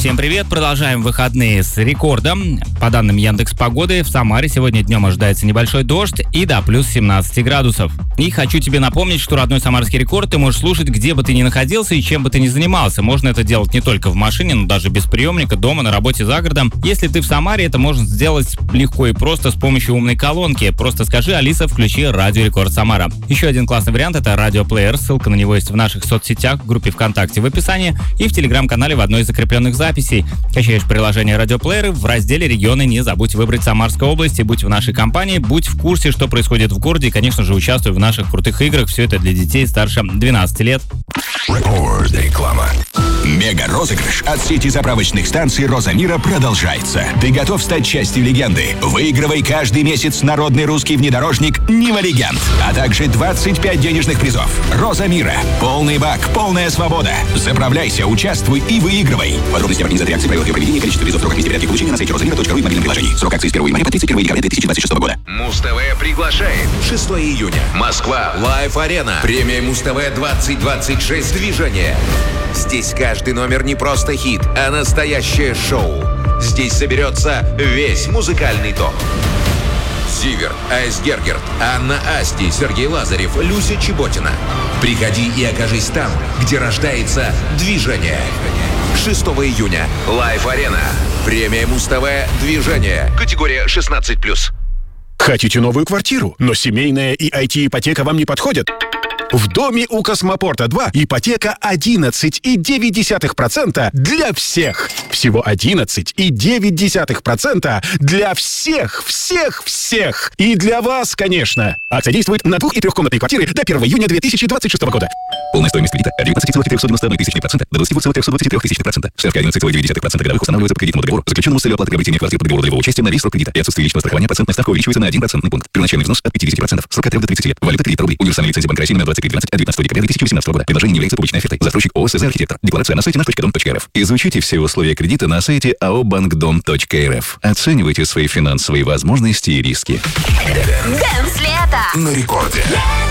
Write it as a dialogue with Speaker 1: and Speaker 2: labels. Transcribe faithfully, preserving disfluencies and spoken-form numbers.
Speaker 1: Всем привет! Продолжаем выходные с рекордом. По данным Яндекс.Погоды, в Самаре сегодня днем ожидается небольшой дождь и до плюс семнадцать градусов. И хочу тебе напомнить, что родной самарский рекорд ты можешь слушать, где бы ты ни находился и чем бы ты ни занимался. Можно это делать не только в машине, но даже без приемника, дома, на работе, за городом. Если ты в Самаре, это можно сделать легко и просто с помощью умной колонки. Просто скажи: Алиса, включи Радио Рекорд Самара. Еще один классный вариант — это радиоплеер. Ссылка на него есть в наших соцсетях, в группе ВКонтакте в описании и в Телеграм-канале в одной из закрепленных записей. Качаешь приложение радиоплееры, в разделе «Регионы» не забудь выбрать Самарская область и будь в нашей компании, будь в курсе, что происходит в городе, и, конечно же, участвуй в наших крутых играх. Все это для детей старше двенадцати лет.
Speaker 2: Реклама. Мега-розыгрыш от сети заправочных станций «Роза Мира» продолжается. Ты готов стать частью легенды? Выигрывай каждый месяц народный русский внедорожник «Нива Легенд», а также двадцать пять денежных призов. «Роза Мира». Полный бак, полная свобода. Заправляйся, участвуй и выигрывай. Подробности организации акции, правила проведения, количество призов, срок акции получения на сайте розамира точка ру и в мобильном приложении. Срок акции с первого января по тридцать первого декабря две тысячи двадцать шестого года.
Speaker 3: Муз-ТВ приглашает. шестого июня. Москва. Лайв-арена. Премия Муз-ТВ двадцать двадцать шесть. Движение. Здесь каждый номер не просто хит, а настоящее шоу. Здесь соберется весь музыкальный топ. Зиверт, Айсгергерт, Анна Асти, Сергей Лазарев, Люся Чеботина. Приходи и окажись там, где рождается движение. шестого июня. Лайв-арена. Премия Муз-ТВ «Движение». Категория шестнадцать плюс.
Speaker 4: Хотите новую квартиру, но семейная и ай ти-ипотека вам не подходят? В доме у Космопорта два ипотека одиннадцать и девять десятых процента для всех. Всего одиннадцать и девять десятых процента для всех, всех, всех. И для вас, конечно. Акция действует на двух- и трехкомнатные квартиры до первого июня две тысячи двадцать шестого года.
Speaker 5: Полная стоимость кредита от девятнадцати целых трёхсот девяноста одной тысячной процента до двадцати целых трёхсот двадцати трёх тысячных процента. Ставка одиннадцать целых девять десятых процента годовых устанавливается по кредитному договору, заключенному с целью оплаты приобретения квартиры по договору долевого участия на весь срок кредита. И отсутствие личного страхования процентная ставка увеличивается на один процентный пункт. Первоначальный взнос от пятидесяти процентов. Срок от трёх до тридцати лет. Валюта кредит рублей. Универсальная лицензия Банка России номер двадцать три двенадцать от девятнадцатого декабря две тысячи восемнадцатого года. Предложение не является публичной офертой. Застройщик ООО «СЗ Архитектор». Декларация на сайте наш точка дом точка эр эф. Изучите все условия кредита на сайте ао банкдом точка эр эф. Оценивайте свои финансовые возможности и риски.
Speaker 6: Дэнс лето
Speaker 2: На рекорде.